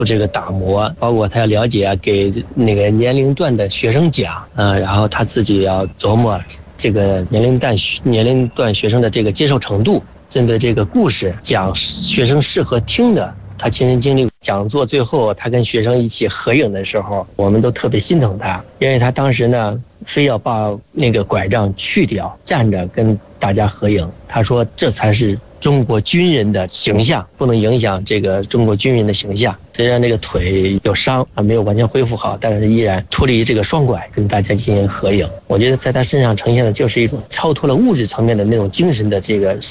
这个打磨，包括他要了解给那个年龄段的学生讲，然后他自己要琢磨这个年龄段学生的这个接受程度，针对这个故事讲学生适合听的，他亲身经历。讲座最后他跟学生一起合影的时候，我们都特别心疼他，因为他当时呢非要把那个拐杖去掉，站着跟大家合影。他说这才是中国军人的形象，不能影响这个中国军人的形象。虽然这个腿有伤没有完全恢复好，但是依然脱离这个双拐跟大家进行合影。我觉得在他身上呈现的就是一种超脱了物质层面的那种精神的这个